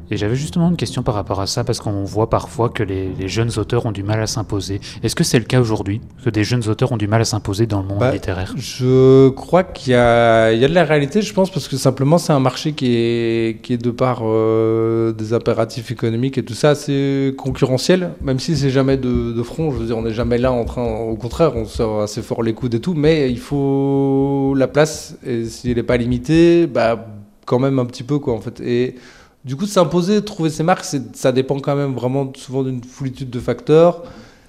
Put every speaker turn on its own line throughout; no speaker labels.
Et j'avais justement une question par rapport à ça, parce qu'on voit parfois que les jeunes auteurs ont du mal à s'imposer. Est-ce que c'est le cas aujourd'hui, que des jeunes auteurs ont du mal à s'imposer dans le monde littéraire?
Je crois qu'il y a de la réalité, je pense, parce que simplement c'est un marché qui est de par des impératifs économiques et tout ça assez concurrentiel, même si c'est jamais de front. Je veux dire, on n'est jamais là au contraire, on sort assez fort les coudes et tout, mais il faut la place, et s'il n'est pas limité, bah quand même un petit peu quoi en fait. Et du coup, de s'imposer, trouver ses marques, ça dépend quand même vraiment souvent d'une foulitude de facteurs.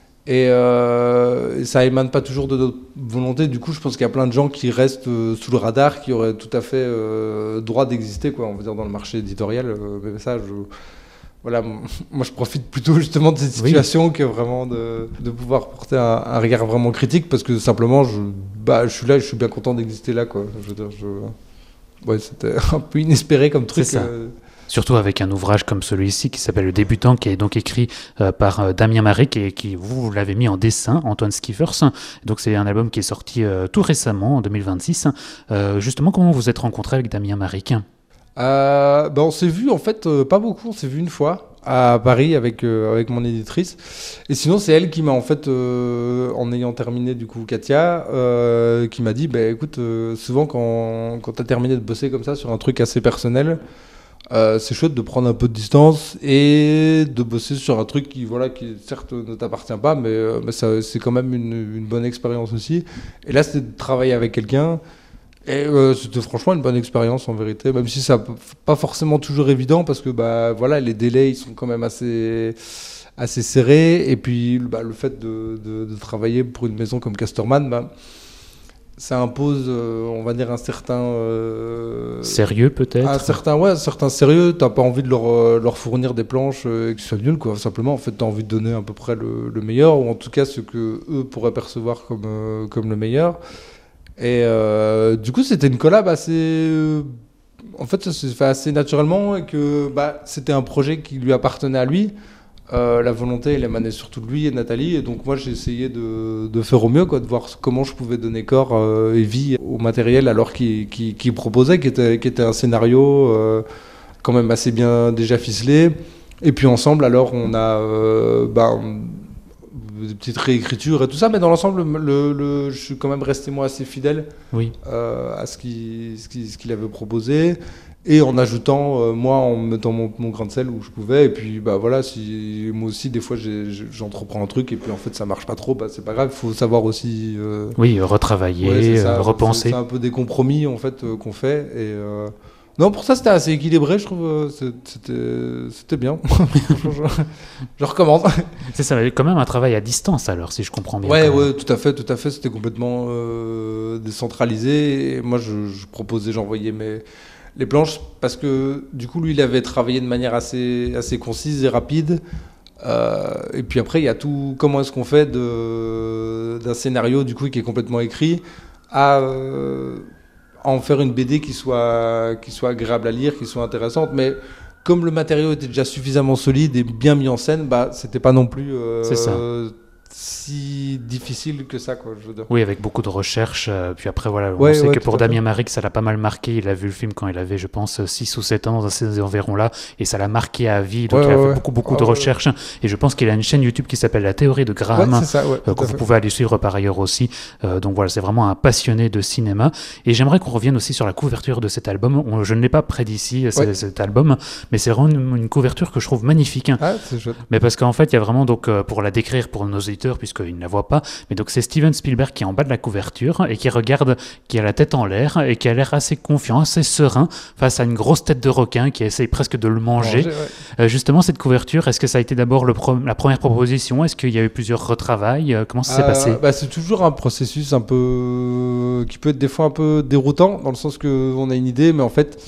Et ça émane pas toujours de notre volonté. Du coup, je pense qu'il y a plein de gens qui restent sous le radar, qui auraient tout à fait droit d'exister, quoi, on va dire, dans le marché éditorial. Mais ça, voilà, moi, je profite plutôt justement de cette situation que vraiment de pouvoir porter un regard vraiment critique, parce que simplement, je suis là, je suis bien content d'exister là, quoi. Je veux dire, ouais, c'était un peu inespéré comme truc.
C'est ça. Surtout avec un ouvrage comme celui-ci qui s'appelle Le Débutant, qui est donc écrit par Damien Maric et qui, vous l'avez mis en dessin, Antoine Skiffers. Donc c'est un album qui est sorti tout récemment, en 2026. Justement, comment vous êtes rencontré avec Damien Maric?
On s'est vu en fait pas beaucoup, on s'est vu une fois à Paris avec mon éditrice. Et sinon c'est elle qui m'a en fait, en ayant terminé du coup Katia, qui m'a dit écoute, souvent quand t'as terminé de bosser comme ça sur un truc assez personnel, c'est chouette de prendre un peu de distance et de bosser sur un truc qui certes ne t'appartient pas, mais c'est quand même une bonne expérience aussi. Et là, c'était de travailler avec quelqu'un. Et c'était franchement une bonne expérience en vérité, même si ça n'est pas forcément toujours évident, parce que les délais ils sont quand même assez serrés. Et puis le fait de travailler pour une maison comme Casterman, ça impose, on va dire, un certain...
sérieux peut-être.
Un certain sérieux. T'as pas envie de leur fournir des planches qui soient nulles, quoi. Simplement, en fait, t'as envie de donner à peu près le meilleur, ou en tout cas ce que eux pourraient percevoir comme le meilleur. Et du coup, c'était une collab assez... en fait, ça s'est fait assez naturellement, et que c'était un projet qui lui appartenait à lui. La volonté, elle émanait surtout de lui et de Nathalie, et donc moi j'ai essayé de faire au mieux, quoi, de voir comment je pouvais donner corps et vie au matériel alors qu'il proposait, qui était un scénario quand même assez bien déjà ficelé. Et puis ensemble, alors on a des petites réécritures et tout ça, mais dans l'ensemble, je suis quand même resté moi assez fidèle à ce qu'il avait proposé. Et en ajoutant, moi, en mettant mon grain de sel où je pouvais. Et puis, si moi aussi, des fois, j'entreprends un truc et puis en fait, ça marche pas trop, c'est pas grave. Il faut savoir aussi...
retravailler, repenser.
C'est un peu des compromis, en fait, qu'on fait. Et non, pour ça, c'était assez équilibré, je trouve. C'était bien. je recommande.
C'est ça, quand même un travail à distance, alors, si je comprends bien.
Ouais, tout à fait. C'était complètement décentralisé. Et moi, je proposais, j'envoyais les planches, parce que du coup lui il avait travaillé de manière assez concise et rapide, et puis après il y a tout, comment est-ce qu'on fait d'un scénario du coup qui est complètement écrit à en faire une BD qui soit agréable à lire, qui soit intéressante. Mais comme le matériau était déjà suffisamment solide et bien mis en scène, c'était pas non plus
c'est ça.
Si difficile que ça, quoi, je veux dire.
Oui, avec beaucoup de recherches. Puis après, on sait que pour Damien Maric, ça l'a pas mal marqué. Il a vu le film quand il avait, je pense, 6 ou 7 ans, dans ces environs-là, et ça l'a marqué à vie. Donc il a fait beaucoup de recherches. Et je pense qu'il a une chaîne YouTube qui s'appelle La Théorie de Graham, que vous pouvez aller suivre par ailleurs aussi. Donc voilà, c'est vraiment un passionné de cinéma. Et j'aimerais qu'on revienne aussi sur la couverture de cet album. Je ne l'ai pas près d'ici, cet album, mais c'est vraiment une couverture que je trouve magnifique.
Ah, c'est chouette.
Mais parce qu'en fait, il y a vraiment, donc, pour la décrire pour nos auditeurs, puisqu'ils ne la voient pas, mais donc c'est Steven Spielberg qui est en bas de la couverture et qui regarde, qui a la tête en l'air et qui a l'air assez confiant, assez serein face à une grosse tête de requin qui essaye presque de le manger. Justement, cette couverture, est-ce que ça a été d'abord la première proposition? Est-ce qu'il y a eu plusieurs retravails? Comment ça s'est passé?
C'est toujours un processus un peu qui peut être des fois un peu déroutant, dans le sens qu'on a une idée, mais en fait,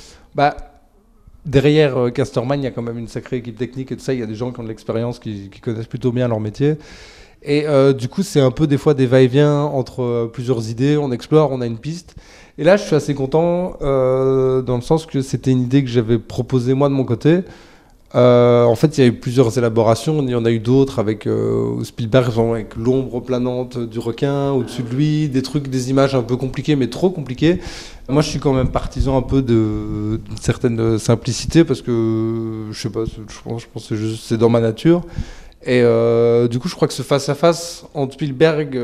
derrière Casterman, il y a quand même une sacrée équipe technique et tout ça. Il y a des gens qui ont de l'expérience, qui connaissent plutôt bien leur métier. Et du coup, c'est un peu des fois des va-et-vient entre plusieurs idées. On explore, on a une piste. Et là, je suis assez content dans le sens que c'était une idée que j'avais proposée moi de mon côté. En fait, il y a eu plusieurs élaborations. Il y en a eu d'autres avec Spielberg, avec l'ombre planante du requin au-dessus de lui, des images un peu compliquées, mais trop compliquées. Moi, je suis quand même partisan un peu d'une certaine simplicité parce que je sais pas, je pense que c'est dans ma nature. Et du coup, je crois que ce face-à-face entre Spielberg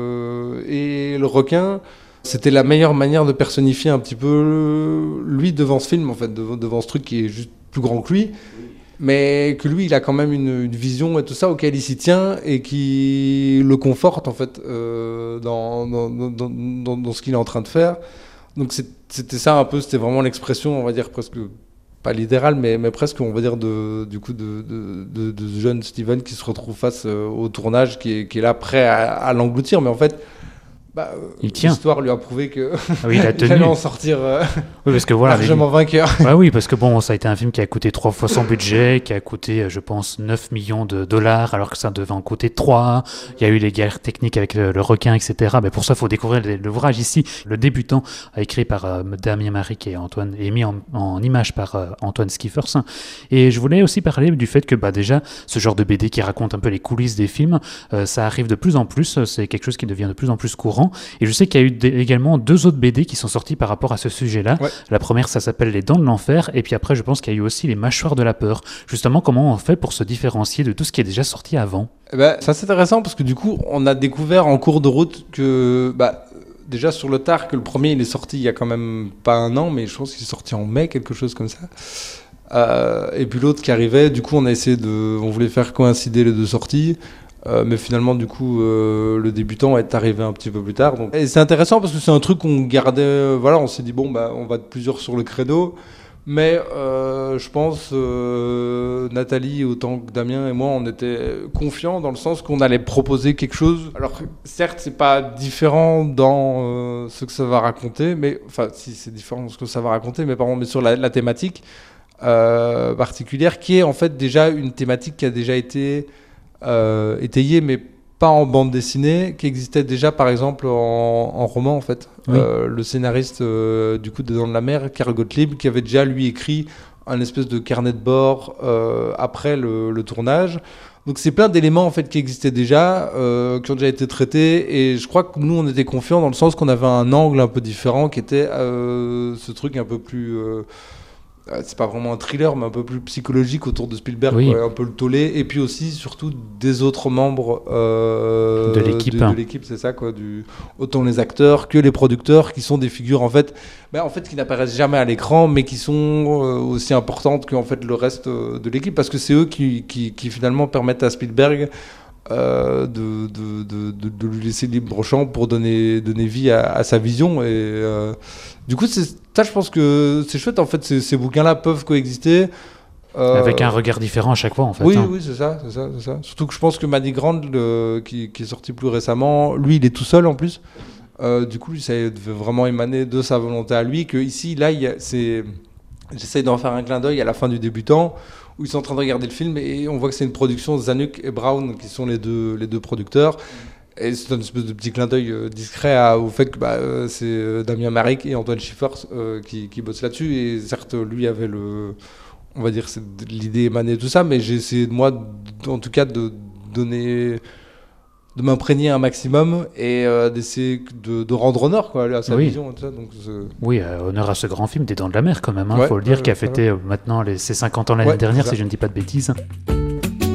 et le requin, c'était la meilleure manière de personnifier un petit peu lui devant ce film, en fait, devant ce truc qui est juste plus grand que lui. Mais que lui, il a quand même une vision et tout ça auquel il s'y tient et qui le conforte en fait dans ce qu'il est en train de faire. Donc c'était ça un peu, c'était vraiment l'expression, on va dire presque, pas littérale, mais presque, on va dire, de ce jeune Steven qui se retrouve face au tournage, qui est là prêt à l'engloutir. Mais en fait, l'histoire lui a prouvé que
il
allait en sortir
oui, parce que voilà,
largement vainqueur.
Oui, parce que bon, ça a été un film qui a coûté 3 fois son budget, qui a coûté, je pense, 9 millions de dollars, alors que ça devait en coûter 3. Il y a eu les guerres techniques avec le requin, etc. Mais pour ça, il faut découvrir l'ouvrage ici. Le débutant, écrit par Damien Maric et mis en image par Antoine Skiffers. Et je voulais aussi parler du fait que déjà, ce genre de BD qui raconte un peu les coulisses des films, ça arrive de plus en plus. C'est quelque chose qui devient de plus en plus courant. Et je sais qu'il y a eu également 2 autres BD qui sont sortis par rapport à ce sujet-là. Ouais. La première, ça s'appelle Les Dents de l'Enfer. Et puis après, je pense qu'il y a eu aussi Les Mâchoires de la Peur. Justement, comment on fait pour se différencier de tout ce qui est déjà sorti avant ?
Ça, c'est intéressant parce que du coup, on a découvert en cours de route que... déjà sur le tard, que le premier, il est sorti il y a quand même pas un an, mais je pense qu'il est sorti en mai, quelque chose comme ça. Et puis l'autre qui arrivait, du coup, on voulait faire coïncider les 2 sorties. Mais finalement, du coup, le débutant est arrivé un petit peu plus tard. Et c'est intéressant parce que c'est un truc qu'on gardait. On s'est dit, on va être plusieurs sur le credo. Mais je pense, Nathalie, autant que Damien et moi, on était confiants dans le sens qu'on allait proposer quelque chose. Alors, certes, c'est pas différent dans ce que ça va raconter, si c'est différent dans ce que ça va raconter, mais par contre, sur la thématique particulière, qui est en fait déjà une thématique qui a déjà été étayé, mais pas en bande dessinée, qui existait déjà par exemple en roman en fait. Oui. Le scénariste du coup de Dans de la mer, Karl Gottlieb, qui avait déjà lui écrit un espèce de carnet de bord après le tournage. Donc c'est plein d'éléments en fait qui existaient déjà, qui ont déjà été traités, et je crois que nous on était confiants dans le sens qu'on avait un angle un peu différent, qui était ce truc un peu plus c'est pas vraiment un thriller, mais un peu plus psychologique autour de Spielberg,
oui.
Un peu le tollé, et puis aussi surtout des autres membres
de l'équipe.
De l'équipe, c'est ça quoi, autant les acteurs que les producteurs, qui sont des figures en fait qui n'apparaissent jamais à l'écran, mais qui sont aussi importantes que en fait le reste de l'équipe, parce que c'est eux qui finalement permettent à Spielberg de lui laisser libre champ pour donner vie à sa vision. Et du coup, ça, je pense que c'est chouette. En fait, ces bouquins-là peuvent coexister.
Avec un regard différent à chaque fois, en fait.
Oui, c'est ça. Surtout que je pense que Maddie Grant, qui est sorti plus récemment, lui, il est tout seul en plus. Du coup, ça devait vraiment émaner de sa volonté à lui. Que ici, là, j'essaye d'en faire un clin d'œil à la fin du débutant, où ils sont en train de regarder le film et on voit que c'est une production de Zanuck et Brown qui sont les deux producteurs. Et c'est une espèce de petit clin d'œil discret au fait que c'est Damien Maric et Antoine Schiffers qui bossent là-dessus. Et certes, lui avait on va dire, l'idée émanée de tout ça, mais j'ai essayé moi, en tout cas, de m'imprégner un maximum et d'essayer de rendre honneur à sa vision. Tout ça, donc
honneur à ce grand film des Dents de la Mer quand même, faut le dire, qui a fêté maintenant ses 50 ans l'année dernière, si je ne dis pas de bêtises.